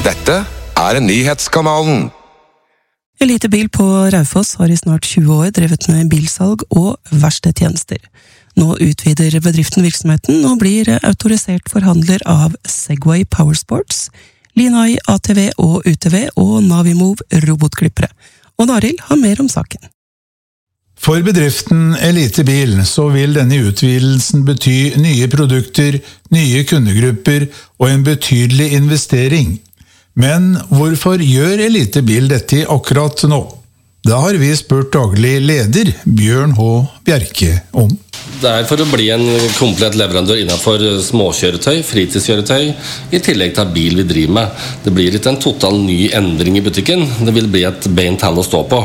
Dette nyhetskanalen. Elite Bil på Raufoss har i snart 20 år drevet med bilsalg og verkstedtjenester. Nå utvider bedriften virksomheten og blir autorisert forhandler av Segway Powersports, Linai ATV og UTV og Navimove robotklippere. Og Arild har mer om saken. For bedriften Elite Bil så vil denne utvidelsen bety nye produkter, nye kundegrupper og en betydelig investering. Men hvorfor gjør Elite Bil dette akkurat nå? Da har vi spurt daglig leder Bjørn H. Bjerke om. Det for å bli en komplett leverandør innenfor småkjøretøy, fritidskjøretøy, i tillegg til bil vi driver med. Det blir ikke en total ny endring i butikken. Det vil bli et beint hall å stå på.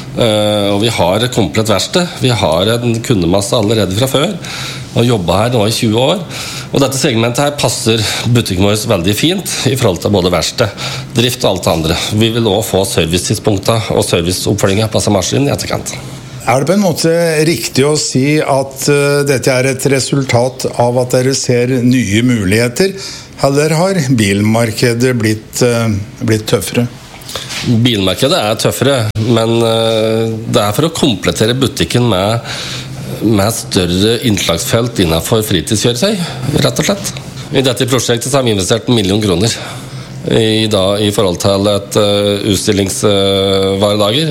Og vi har et komplett verksted. Vi har en kundemasse allerede fra før. Og jobbet her nå i 20 år. Og dette segmentet her passer butikken vår veldig fint i forhold til både verksted, drift og alt det andre. Vi vil også få servicetidspunkter og serviceoppfølginger på maskinen i etterkant. Det på en måte riktig å si at dette et resultat av at dere ser nye muligheter, eller har bilmarkedet blitt tøffere? Bilmarkedet tøffere, men det for å komplettere butikken med større innslagsfelt innenfor fritidskjøretøy, rett og slett. I dette prosjektet har vi investert 1 million kroner. I forhold til et utstillingsvarelager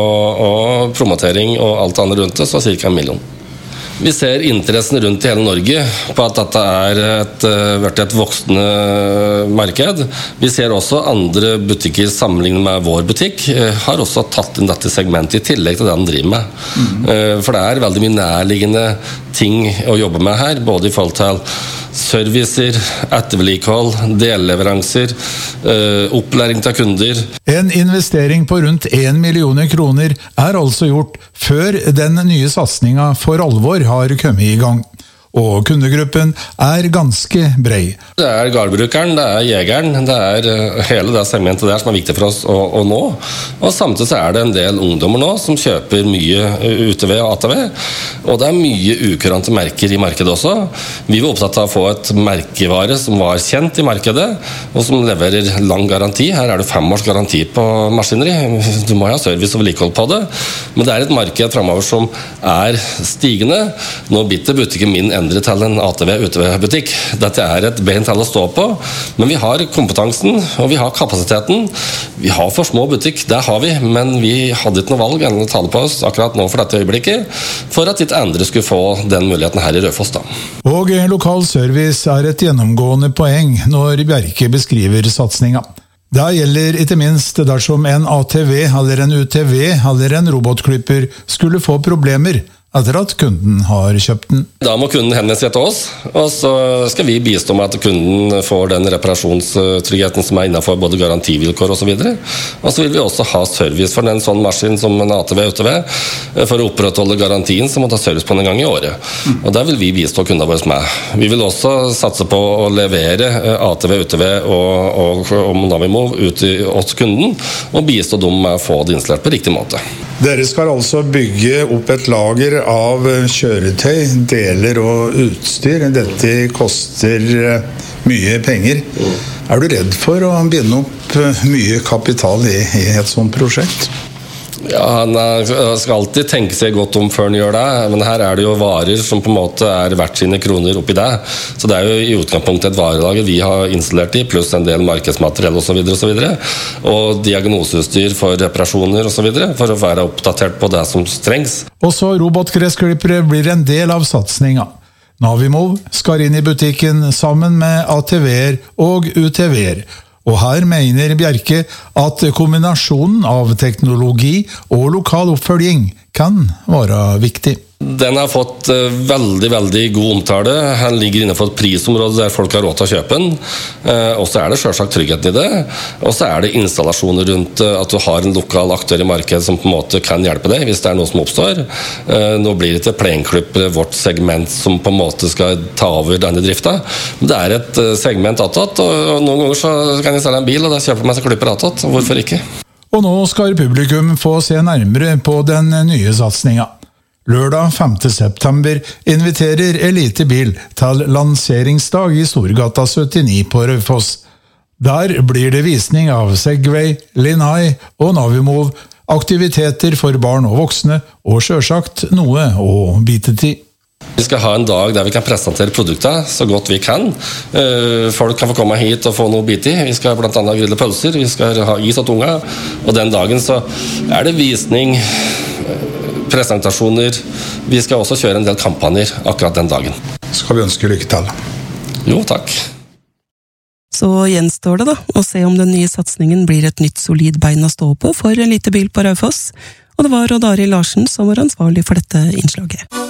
og promotering og alt annet rundt det, så cirka 1 million. Vi ser interessen rundt i hele Norge på at dette vært et voksende marked. Vi ser også andre butikker sammenlignet med vår butikk har også tatt inn dette segmentet i tillegg til det de driver med. For det veldig mye nærliggende ting å jobbe med her, både i forhold til servicer, ettervedlikehold, delleveranser, opplæring til kunder. En investering på rundt 1 million kroner altså gjort før den nye satsningen for alvor har kommet i gang. Og kundegruppen ganske brei. Det gårdbrukeren, det jegeren, det hele det segmentet der som viktig for oss å nå. Og samtidig så det en del ungdommer nå som kjøper mye UTV og ATV. Og det mye ukurante merker i markedet også. Vi var opptatt av å få et merkevare som var kjent i markedet, og som leverer lang garanti. Her det 5 års garanti på maskineri. Du må ha service og vedlikehold på det. Men det et marked fremover som stigende. Nå bitter butikken min til en ATV-UTV-butikk. Dette et beint hall å stå på, men vi har kompetansen, og vi har kapasiteten. Vi har for små butikk, det har vi, men vi hadde ikke noe valg enn å ta det på oss akkurat nå for dette øyeblikket, for at ikke andre skulle få den muligheten her i Raufoss da. Og lokal service et gjennomgående poeng når Bjerke beskriver satsningen. Det gjelder ikke minst dersom en ATV eller en UTV eller en robotklipper skulle få problemer etter at kunden har kjøpt den. Da må kunden henvende seg til oss, og så skal vi bistå med at kunden får den reparasjonstryggheten som innenfor både garantivilkår og så videre. Og så vil vi også ha service for en sånn maskin som en ATV-UTV. For å opprettholde garantien så må ta service på en gang i året. Og der vil vi bistå kundene våre med. Vi vil også satse på å levere ATV-UTV og Navimove ut til oss kunden, og bistå dem med å få det installert på riktig måte. Dere skal altså bygge opp et lager av kjøretøy, deler og utstyr. Dette koster mye penger. Du redd for å binde opp mye kapital i et sånt prosjekt? Ja, han skal alltid tenke seg godt om før han gjør det, men her det jo varer som på en måte verdt sine kroner oppi det. Så det jo i utgangspunktet et varelager vi har installert i, pluss en del markedsmateriell og så videre, og så videre. Og diagnoseutstyr for reparasjoner og så videre, for å være oppdatert på det som trengs. Og så robotgressklippere blir en del av satsningen. Navimove skal inn i butikken sammen med ATV-er og UTV-er. Og her mener Bjerke at kombinasjonen av teknologi og lokal oppfølging kan være viktig. Den har fått veldig, veldig god omtale. Den ligger innenfor et prisområde der folk har råd til å kjøpe den. Og så det selvsagt tryggheten i det. Og så det installasjoner rundt at du har en lokal aktør i markedet som på en måte kan hjelpe deg hvis det noe som oppstår. Nå blir det ikke plenklippere vårt segment som på en måte skal ta over denne drifta. Men det et segment attåt, og noen ganger så kan jeg selge en bil, og da kjøper man seg klipper attåt. Hvorfor ikke? Og nå skal publikum få se nærmere på den nye satsningen. Lørdag 5. september inviterer Elite Bil til lanseringsdag i Storgata 79 på Raufoss. Der blir det visning av Segway, Linai og Navimove, aktiviteter for barn og voksne, og selvsagt noe å bite til. Vi skal ha en dag der vi kan presentere produkter så godt vi kan. Folk kan få komme hit og få noe bit i. Vi skal blant annet grille pølser, vi skal ha is og tunga. Og den dagen så er det visning, presentasjoner. Vi skal også kjøre en del kampanjer akkurat den dagen. Skal vi ønske lykke til? Jo, takk. Så gjenstår det da, å se om den nye satsningen blir et nytt solid bein å stå på for Elitebil på Raufoss. Og det var Odd Arild Larsen som var ansvarlig for dette innslaget.